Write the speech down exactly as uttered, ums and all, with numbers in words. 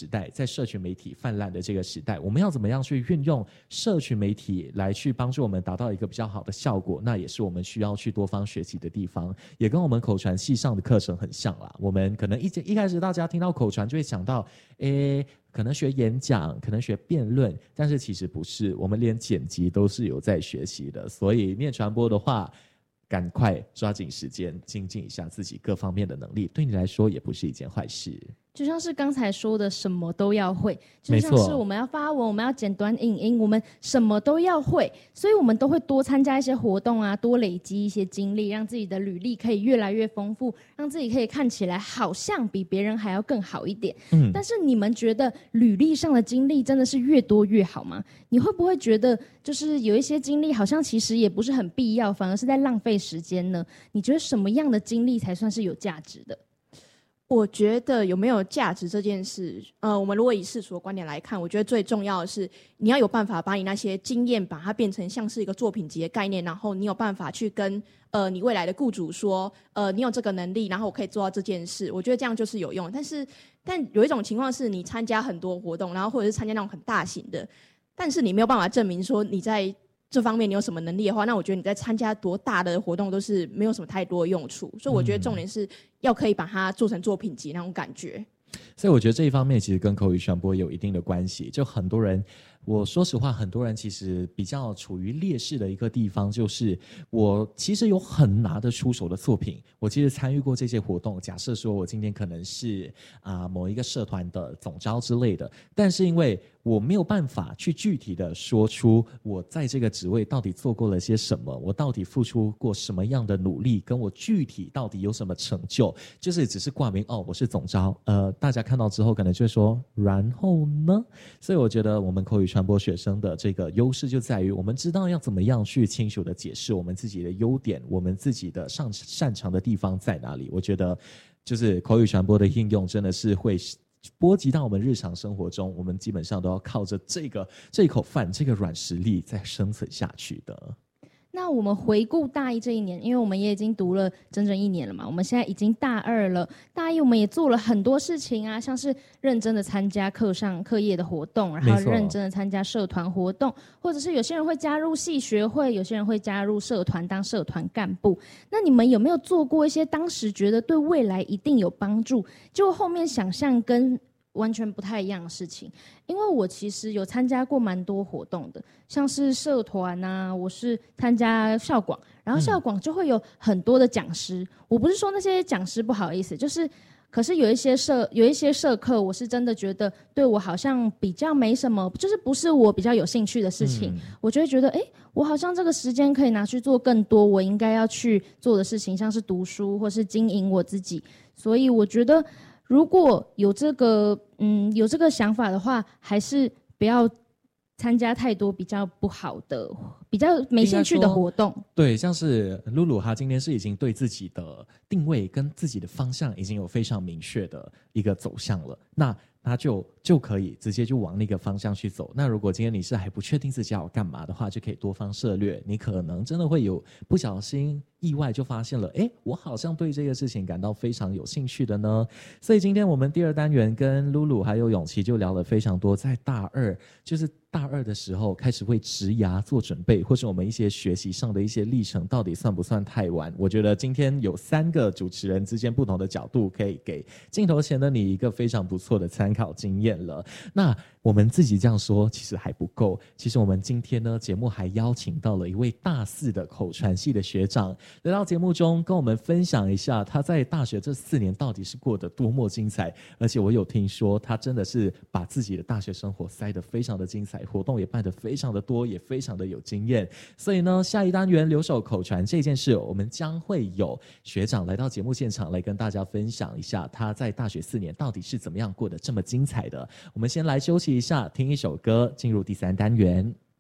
时代，在社群媒体泛滥的这个时代，我们要怎么样去运用社群媒体来去帮助我们达到一个比较好的效果，那也是我们需要去多方学习的地方，也跟我们口传系上的课程很像啦。我们可能一一开始大家听到口传就会想到诶可能学演讲，可能学辩论，但是其实不是，我们连剪辑都是有在学习的。所以念传播的话，赶快抓紧时间精进一下自己各方面的能力，对你来说也不是一件坏事。 就像是刚才说的什么都要会，就像是我们要发文，我们要剪短影音，我们什么都要会，所以我们都会多参加一些活动啊，多累积一些经历，让自己的履历可以越来越丰富，让自己可以看起来好像比别人还要更好一点。嗯，但是你们觉得履历上的经历真的是越多越好吗？你会不会觉得就是有一些经历好像其实也不是很必要，反而是在浪费时间呢？你觉得什么样的经历才算是有价值的？ 我觉得有没有价值这件事，呃，我们如果以世俗的观点来看，我觉得最重要的是你要有办法把你那些经验把它变成像是一个作品集的概念，然后你有办法去跟呃你未来的雇主说，呃，你有这个能力，然后我可以做到这件事。我觉得这样就是有用。但是，但有一种情况是你参加很多活动，然后或者是参加那种很大型的，但是你没有办法证明说你在这方面你有什么能力的话，那我觉得你在参加多大的活动都是没有什么太多的用处。所以我觉得重点是要可以把它做成作品集那种感觉。 所以我觉得这一方面其实跟口语传播有一定的关系。就很多人，我说实话，很多人其实比较处于劣势的一个地方，就是我其实有很拿得出手的作品，我其实参与过这些活动。假设说我今天可能是啊、呃、某一个社团的总召之类的，但是因为我没有办法去具体的说出我在这个职位到底做过了些什么，我到底付出过什么样的努力，跟我具体到底有什么成就，就是只是挂名哦我是总召，呃大家看到之后可能就会说然后呢。所以我觉得我们口语传播学生的这个优势就在于我们知道要怎么样去清楚的解释我们自己的优点，我们自己的擅擅长的地方在哪里。我觉得就是口语传播的应用真的是会波及到我们日常生活中，我们基本上都要靠着这个这一口饭，这个软实力在生存下去的。 那我们回顾大一这一年，因为我们也已经读了整整一年了嘛，我们现在已经大二了。大一我们也做了很多事情啊，像是认真的参加课上课业的活动，然后认真的参加社团活动，或者是有些人会加入系学会，有些人会加入社团当社团干部。那你们有没有做过一些当时觉得对未来一定有帮助，结果后面想象跟完全不太一样的事情？因为我其实有参加过蛮多活动的，像是社团啊，我是参加校广，然后校广就会有很多的讲师、嗯、我不是说那些讲师不好意思，就是可是有一些社有一些社课我是真的觉得对我好像比较没什么，就是不是我比较有兴趣的事情、嗯、我就会觉得哎，我好像这个时间可以拿去做更多我应该要去做的事情，像是读书或是经营我自己。所以我觉得如果有这个嗯有这个想法的话，还是不要参加太多比较不好的、比较没兴趣的活动。 对，像是露露她今天是已经对自己的定位跟自己的方向已经有非常明确的一个走向了，那他就就可以直接就往那个方向去走。那如果今天你是还不确定自己要干嘛的话，就可以多方涉略，你可能真的会有不小心意外就发现了，诶，我好像对这个事情感到非常有兴趣的呢。所以今天我们第二单元跟露露还有永琪就聊了非常多，在大二就是大二的时候开始为职涯做准备，或是我们一些学习上的一些历程到底算不算太晚。我觉得今天有三个主持人之间不同的角度，可以给镜头前的你一个非常不错的参考经验了。那我们自己这样说其实还不够，其实我们今天呢节目还邀请到了一位大四的口传系的学长来到节目中跟我们分享一下他在大学这四年到底是过得多么精彩。而且我有听说他真的是把自己的大学生活塞得非常的精彩，活动也办得非常的多，也非常的有经验。所以呢下一单元留守口传这件事，我们将会有学长来到节目现场来跟大家分享一下他在大学四年到底是怎么样过得这么精彩的。我们先来休息一下，听一首歌，进入第三单元。